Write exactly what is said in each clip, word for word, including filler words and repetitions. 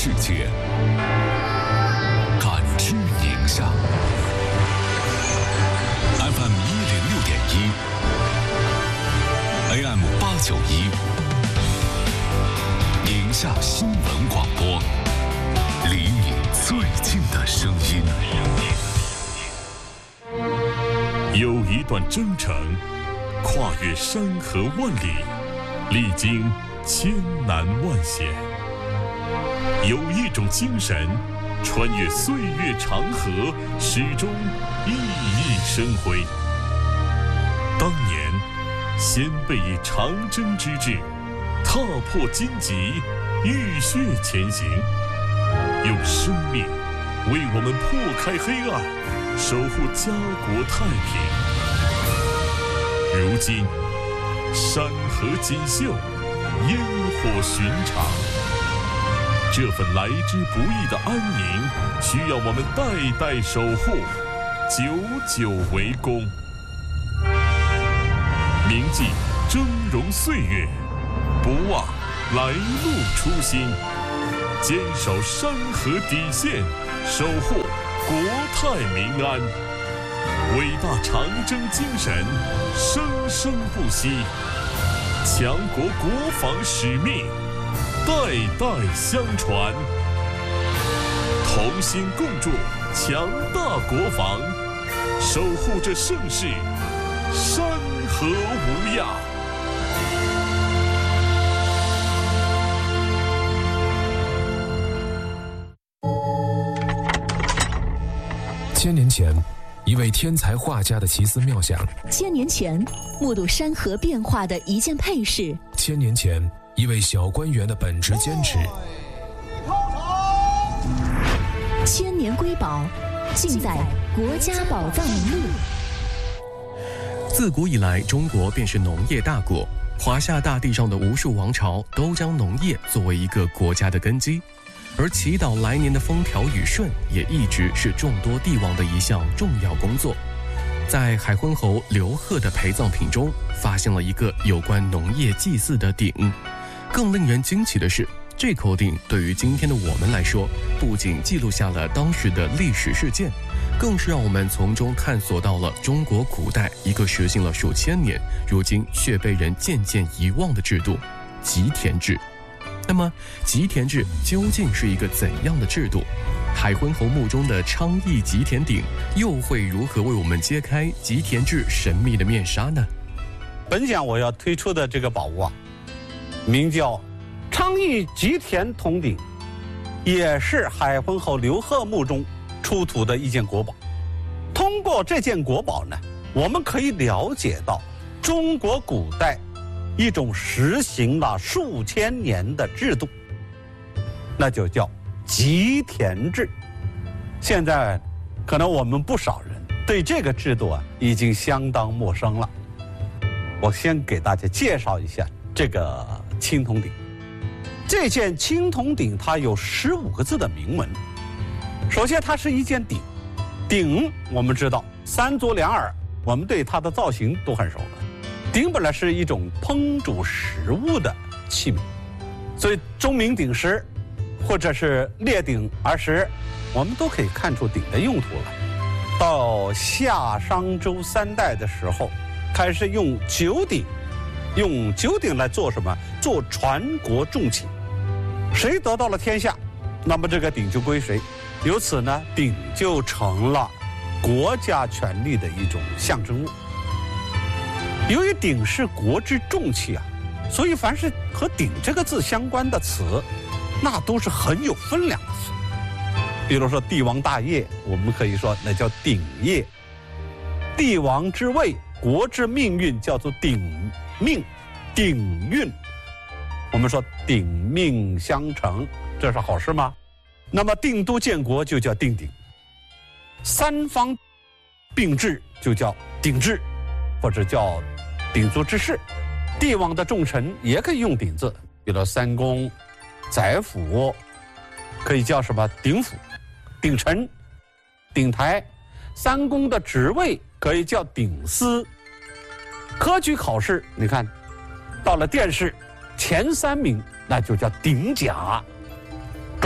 世界，感知宁夏。F M 一零六点一 ，A M 八九一，宁夏新闻广播，离你最近的声音。 有一段征程，跨越山河万里，历经千难万险；有一种精神，穿越岁月长河，始终熠熠生辉。当年，先辈以长征之志，踏破荆棘，浴血前行，用生命为我们破开黑暗，守护家国太平。如今，山河锦绣，烟火寻常，这份来之不易的安宁，需要我们代代守护，久久为功。铭记峥嵘岁月，不忘来路初心，坚守山河底线，守护国泰民安。伟大长征精神生生不息，强国国防使命代代相传，同心共筑强大国防，守护着盛世，山河无恙。 千年前，一位天才画家的奇思妙想； 千年前，目睹山河变化的一件配饰； 千年前，一位小官员的本职坚持。 千年瑰宝，尽在国家宝藏名录。 自古以来，中国便是农业大国，华夏大地上的无数王朝都将农业作为一个国家的根基。而祈祷来年的风调雨顺，也一直是众多帝王的一项重要工作。在海昏侯刘贺的陪葬品中，发现了一个有关农业祭祀的鼎。更令人惊奇的是，这口鼎对于今天的我们来说，不仅记录下了当时的历史事件，更是让我们从中探索到了中国古代一个实行了数千年，如今却被人渐渐遗忘的制度——吉田制。那么，吉田制究竟是一个怎样的制度？海昏侯墓中的昌邑吉田鼎又会如何为我们揭开吉田制神秘的面纱呢？ 本讲我要推出的这个宝物啊，名叫昌邑吉田铜鼎，也是海昏侯刘贺墓中出土的一件国宝。通过这件国宝呢，我们可以了解到中国古代一种实行了数千年的制度，那就叫吉田制。现在可能我们不少人对这个制度啊已经相当陌生了。我先给大家介绍一下这个青铜鼎。这件青铜鼎它有十五个字的铭文。首先，它是一件鼎，鼎我们知道三足两耳，我们对它的造型都很熟了。鼎本来是一种烹煮食物的器皿，所以钟鸣鼎食或者是列鼎而食，我们都可以看出鼎的用途了。到夏商周三代的时候，开始用酒鼎，用酒鼎来做什么？做传国重器。谁得到了天下，那么这个鼎就归谁。由此呢，鼎就成了国家权力的一种象征物。由于鼎是国之重器啊，所以凡是和鼎这个字相关的词，那都是很有分量的词。比如说帝王大业，我们可以说那叫鼎业；帝王之位，国之命运叫做鼎命、鼎运。我们说鼎命相承，这是好事吗？那么定都建国就叫定鼎，三方并治就叫鼎治，或者叫鼎足之势。帝王的重臣也可以用鼎字，比如三公、宰辅，可以叫什么鼎辅、鼎臣、鼎台。三公的职位可以叫鼎司。科举考试，你看，到了殿试前三名，那就叫鼎甲。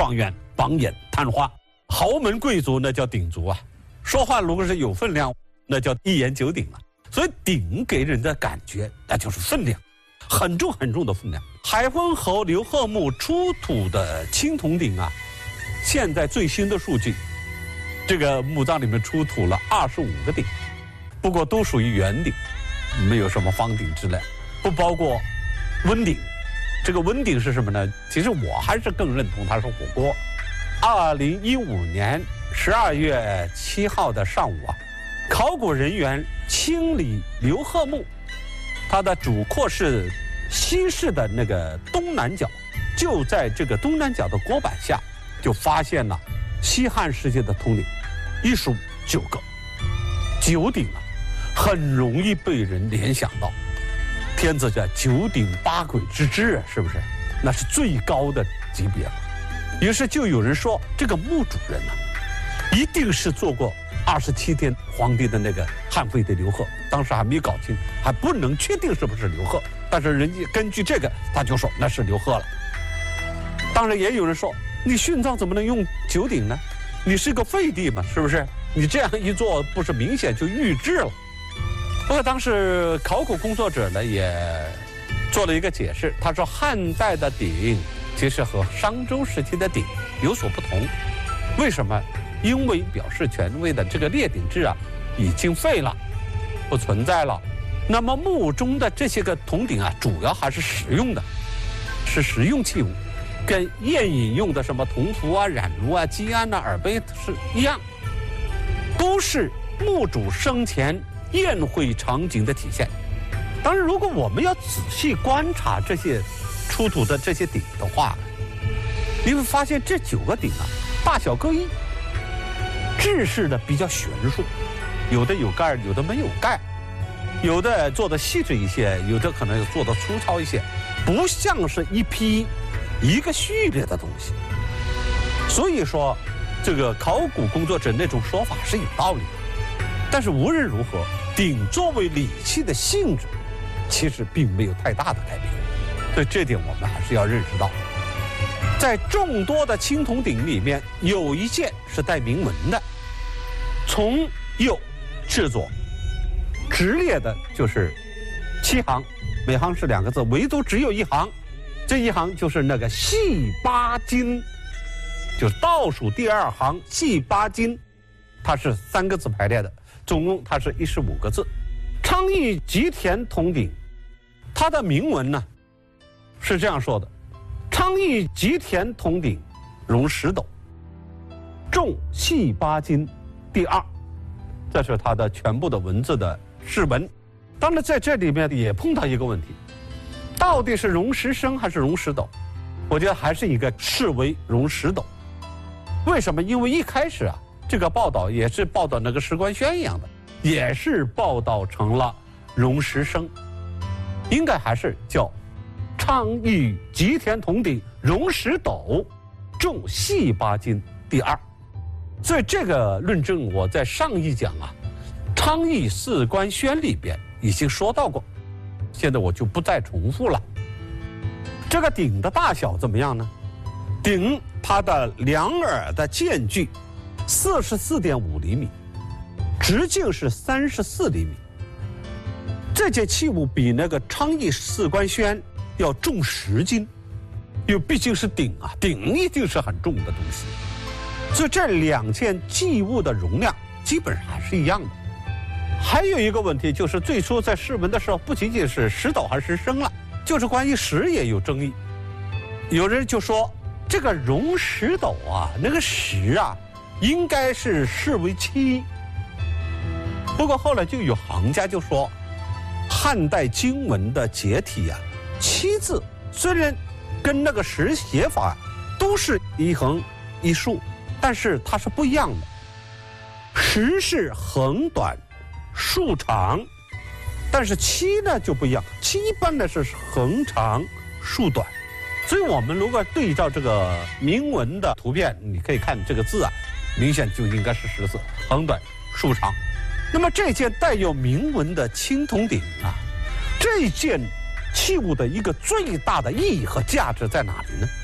状元、榜眼、探花，豪门贵族那叫鼎族啊。说话如果是有分量，那叫一言九鼎了。所以鼎给人的感觉那就是分量，很重很重的分量。海昏侯刘贺墓出土的青铜鼎啊，现在最新的数据，这个墓葬里面出土了二十五个鼎，不过都属于圆鼎，没有什么方鼎之类，不包括温鼎。这个温鼎是什么呢？其实我还是更认同它是火锅。二零一五年十二月七号的上午啊，考古人员清理刘贺墓，它的主廓是西式的那个东南角，就在这个东南角的锅板下，就发现了西汉时期的铜鼎，一数九个，九鼎啊，很容易被人联想到天子叫九鼎八簋之之啊，是不是？那是最高的级别了。于是就有人说，这个墓主人呢、啊，一定是做过二十七天皇帝的那个汉废帝刘贺，当时还没搞清，还不能确定是不是刘贺，但是人家根据这个，他就说那是刘贺了。当然也有人说，你殉葬怎么能用九鼎呢？你是个废帝嘛，是不是？你这样一做，不是明显就预制了？不过当时考古工作者呢也做了一个解释，他说汉代的鼎其实和商周时期的鼎有所不同。为什么？因为表示权威的这个列鼎制啊已经废了，不存在了。那么墓中的这些个铜鼎啊，主要还是实用的，是实用器物，跟宴饮用的什么铜壶啊、染炉啊、鸡鞍啊、耳杯是一样，都是墓主生前宴会场景的体现。当然，如果我们要仔细观察这些出土的这些鼎的话，你会发现这九个鼎啊，大小各异，制式的比较悬殊，有的有盖，有的没有盖，有的做的细致一些，有的可能做的粗糙一些，不像是一批一个序列的东西。所以说，这个考古工作者那种说法是有道理的。但是无论如何，鼎作为礼器的性质，其实并没有太大的改变。所以这点我们还是要认识到。在众多的青铜鼎里面，有一件是带铭文的，从右至左直列的就是七行，每行是两个字，唯独只有一行，这一行就是那个系八金，就是倒数第二行系八金，它是三个字排列的，总共它是一十五个字。昌邑吉田铜鼎，它的铭文呢是这样说的：昌邑吉田铜鼎，容十斗，重系八斤，第二。这是它的全部的文字的释文。当然在这里面也碰到一个问题，到底是容十升还是容十斗？我觉得还是一个视为容十斗。为什么？因为一开始啊，这个报道也是报道那个史官宣一样的，也是报道成了容十升，应该还是叫昌邑吉田铜鼎，容十斗，重系八斤，第二。所以这个论证我在上一讲啊《昌邑四官宣》里边已经说到过，现在我就不再重复了。这个鼎的大小怎么样呢？鼎它的两耳的间距四十四点五厘米，直径是三十四厘米。这件器物比那个《昌邑四官宣》要重十斤，因为毕竟是鼎啊，鼎一定是很重的东西。所以这两件器物的容量基本上还是一样的。还有一个问题就是，最初在释文的时候，不仅仅是十斗还是十升了，就是关于十也有争议。有人就说这个容十斗啊，那个十啊，应该是视为七。不过后来就有行家就说，汉代经文的解体啊，七字虽然跟那个十写法都是一横一竖，但是它是不一样的。十是横短竖长，但是七呢就不一样，七一般呢是横长竖短。所以我们如果对照这个铭文的图片，你可以看这个字啊，明显就应该是十字，横短竖长。那么这件带有铭文的青铜鼎啊，这件器物的一个最大的意义和价值在哪里呢？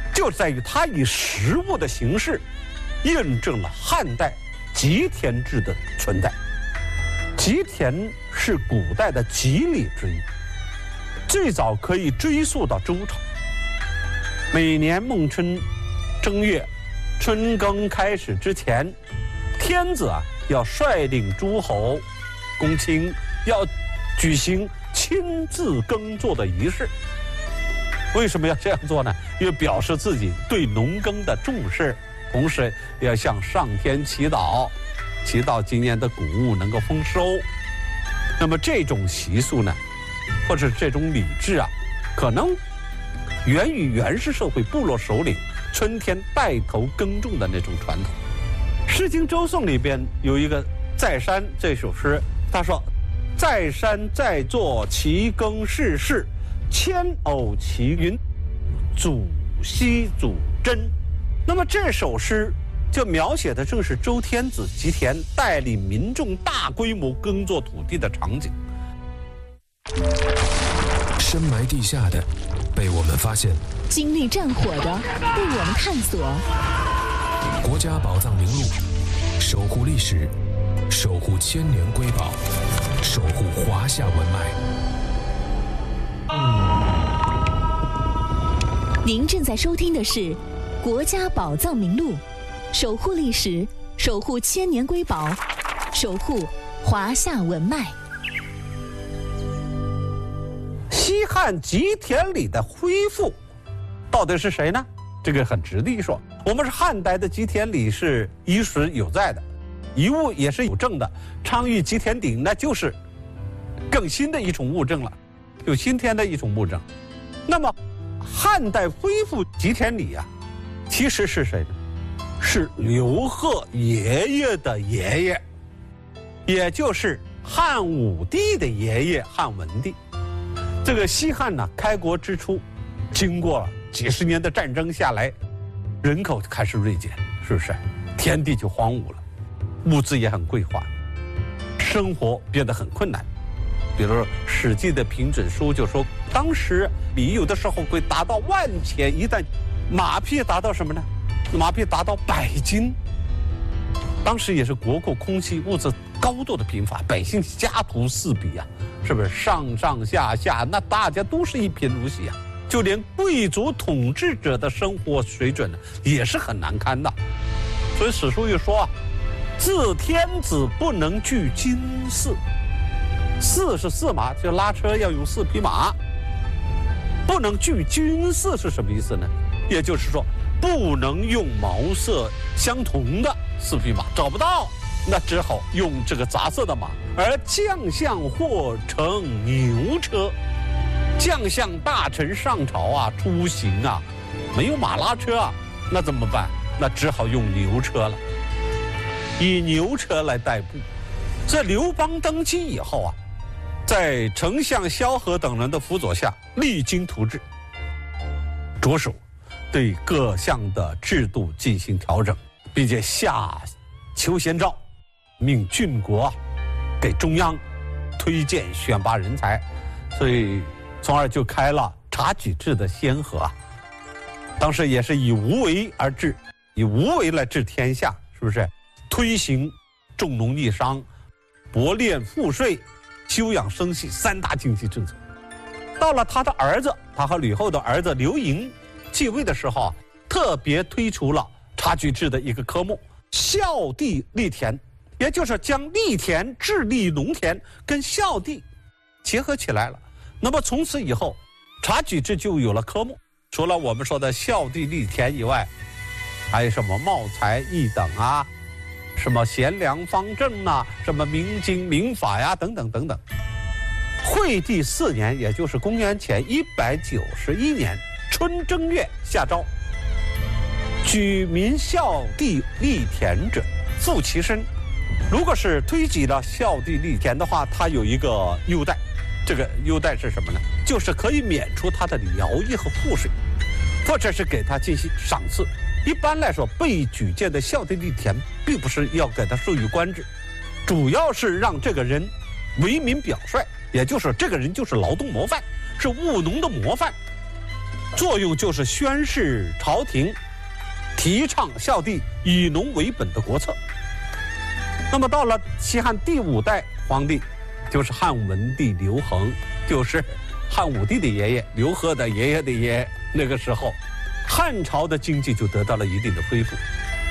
就在于它以实物的形式印证了汉代吉田制的存在。吉田是古代的吉礼之一，最早可以追溯到周朝。每年孟春正月，春耕开始之前，天子啊要率领诸侯、公卿，要举行亲自耕作的仪式。为什么要这样做呢？因为表示自己对农耕的重视，同时要向上天祈祷，祈祷今年的谷物能够丰收。那么这种习俗呢，或者这种礼制啊，可能源于原始社会部落首领春天带头耕种的那种传统。《诗经·周颂》里边有一个《在山》这首诗，他说：“在山在作其耕事事，千偶其云，祖羲祖真。”那么这首诗就描写的正是周天子吉田带领民众大规模耕作土地的场景。 深埋地下的被我们发现， 经历战火的被我们探索。 国家宝藏名录，守护历史，守护千年瑰宝，守护华夏文脉。 您正在收听的是《国家宝藏名录》，守护历史，守护千年瑰宝，守护华夏文脉。 西汉吉田礼的恢复，到底是谁呢？这个很值得一说。我们是汉代的吉田礼是遗实有在的，遗物也是有证的。昌邑吉田鼎那就是更新的一种物证了，有今天的一种物证。那么汉代恢复吉田礼啊，其实是谁呢？是刘贺爷爷的爷爷，也就是汉武帝的爷爷汉文帝。这个西汉呢，开国之初，经过了几十年的战争下来，人口开始锐减，是不是？天地就荒芜了，物资也很匮乏，生活变得很困难。比如说《史记》的平准书就说，当时米有的时候会达到万钱一担，马匹达到什么呢？马匹达到百斤。当时也是国库空虚，物资高度的贫乏，百姓家徒四壁啊，是不是？上上下下那大家都是一贫如洗啊，就连贵族统治者的生活水准呢也是很难堪的。所以史书又说啊，自天子不能具金驷，驷是驷马，就拉车要用四匹马，不能具金驷是什么意思呢？也就是说，不能用毛色相同的四匹马，找不到，那只好用这个杂色的马。而将相或乘牛车，将相大臣上朝啊，出行啊，没有马拉车啊，那怎么办？那只好用牛车了，以牛车来代步。这刘邦登基以后啊，在丞相萧何等人的辅佐下，励精图治，着手对各项的制度进行调整，并且下求贤诏，命郡国给中央推荐选拔人才，所以从而就开了察举制的先河啊。当时也是以无为而治，以无为来治天下，是不是？推行重农抑商、薄敛赋税、休养生息三大经济政策。到了他的儿子，他和吕后的儿子刘盈继位的时候啊，特别推出了察举制的一个科目，孝地利田，也就是将利田、治理农田跟孝地结合起来了。那么从此以后，察举制就有了科目，除了我们说的孝地利田以外，还有什么茂才义等啊，什么贤良方正啊，什么明经民法呀，等等等等。惠帝四年，也就是公元前一百九十一年春正月下诏，举民孝地利田者，负其身。如果是推举了孝地利田的话，他有一个优待，这个优待是什么呢？就是可以免除他的徭役和赋税，或者是给他进行赏赐。一般来说，被举荐的孝地利田，并不是要给他授予官职，主要是让这个人为民表率，也就是说，这个人就是劳动模范，是务农的模范。 作用就是宣示朝廷提倡孝悌以农为本的国策。那么到了西汉第五代皇帝，就是汉文帝刘恒，就是汉武帝的爷爷，刘贺的爷爷的爷爷，那个时候汉朝的经济就得到了一定的恢复。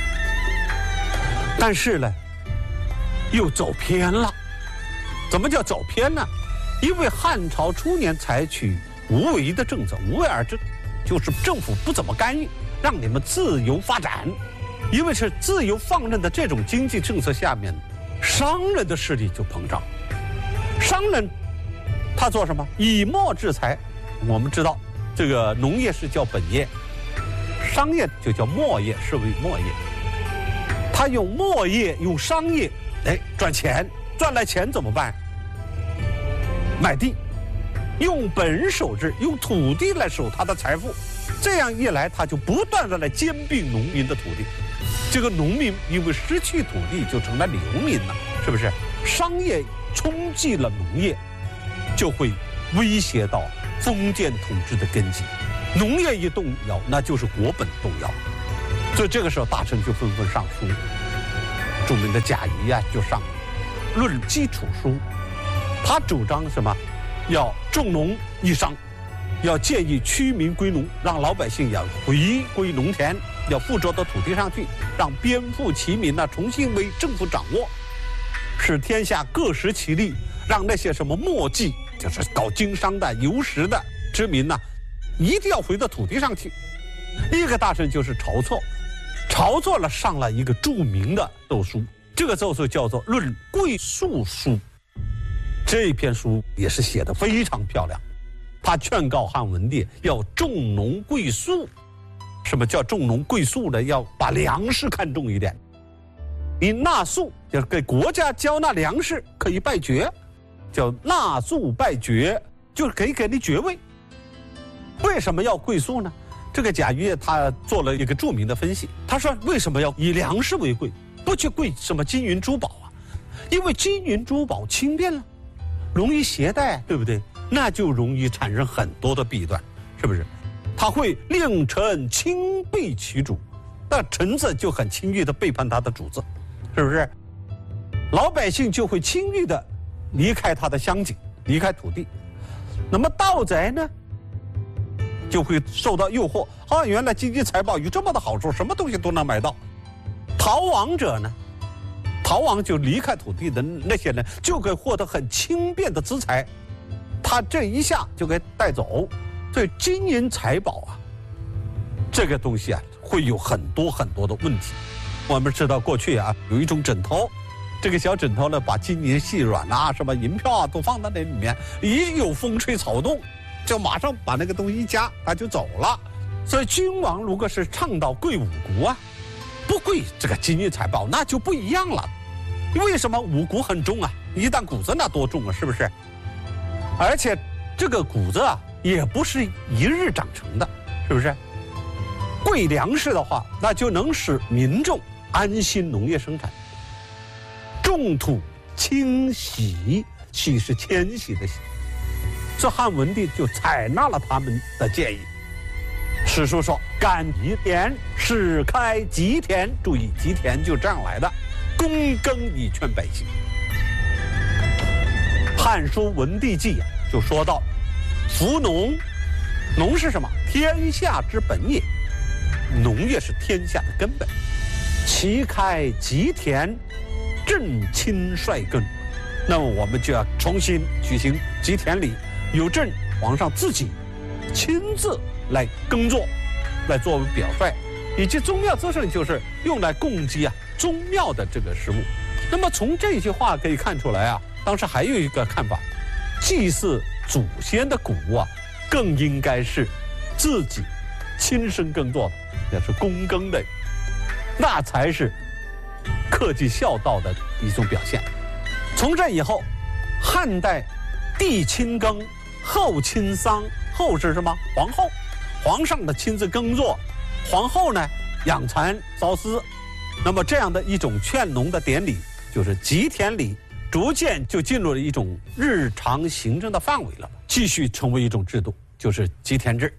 但是呢，又走偏了。怎么叫走偏呢？因为汉朝初年采取无为的政策，无为而治，就是政府不怎么干预，让你们自由发展。因为是自由放任的这种经济政策下面，商人的势力就膨胀。商人他做什么？以墨制财。我们知道，这个农业是叫本业，商业就叫墨业，视为墨业。他用墨业，用商业，哎，赚钱，赚来钱怎么办？买地，用本守之，用土地来守他的财富。这样一来，他就不断的来兼并农民的土地。这个农民因为失去土地，就成了流民了，是不是？商业冲击了农业，就会威胁到封建统治的根基。农业一动摇，那就是国本动摇。所以这个时候，大臣就纷纷上书。著名的贾谊啊，就上《论基础书》，他主张什么？要重农抑商，要建议驱民归农，让老百姓要回归农田，要附着到土地上去，让边户齐民呢、啊、重新为政府掌握，使天下各食其力，让那些什么墨迹，就是搞经商的、游食的之民呢、啊，一定要回到土地上去。一个大臣就是晁错。晁错了上了一个著名的奏书，这个奏书叫做《论贵粟书》。这篇书也是写得非常漂亮。他劝告汉文帝要重农贵粟。什么叫重农贵粟呢？要把粮食看重一点。你纳粟就是给国家交纳粮食，可以拜爵，叫纳粟拜爵，就是可以给你爵位。为什么要贵粟呢？这个贾谊他做了一个著名的分析，他说为什么要以粮食为贵，不去贵什么金银珠宝啊？因为金银珠宝轻便了，容易携带，对不对？那就容易产生很多的弊端，是不是？他会令臣轻背其主，那臣子就很轻易的背叛他的主子，是不是？老百姓就会轻易的离开他的乡景，离开土地。那么盗贼呢？就会受到诱惑啊！原来金银财宝有这么的好处，什么东西都能买到。逃亡者呢？逃亡就离开土地的那些人，就可以获得很轻便的资财，他这一下就给带走。所以金银财宝啊，这个东西啊，会有很多很多的问题。我们知道过去啊，有一种枕头，这个小枕头呢，把金银细软啊、什么银票啊都放在那里面，一有风吹草动，就马上把那个东西一夹，他就走了。所以君王如果是倡导贵五谷啊，不贵这个金银财宝，那就不一样了。为什么五谷很重啊？一担谷子那多重啊，是不是？而且这个谷子啊，也不是一日长成的，是不是？贵粮食的话，那就能使民众安心农业生产。重土轻徙，徙是迁徙的徙。这汉文帝就采纳了他们的建议。史书说：“甘宜田，始开吉田。”注意，吉田就这样来的，躬耕以劝百姓。《汉书文帝纪》啊，就说到：“夫农，农是什么？天下之本也。农业是天下的根本。其开吉田，朕亲率耕。那么我们就要重新举行吉田礼。”由朕皇上自己亲自来耕作，来作为表率，以及宗庙滋生就是用来供给啊宗庙的这个食物。那么从这句话可以看出来啊，当时还有一个看法，祭祀祖先的谷物啊，更应该是自己亲身耕作的，也是躬耕的，那才是恪尽孝道的一种表现。从这以后，汉代帝亲耕，后亲丧。后是什么？皇后，皇上的亲自耕作，皇后呢养蚕缫丝。那么这样的一种劝农的典礼，就是吉田礼，逐渐就进入了一种日常行政的范围了，继续成为一种制度，就是吉田制。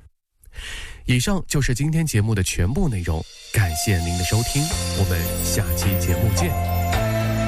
以上就是今天节目的全部内容，感谢您的收听，我们下期节目见。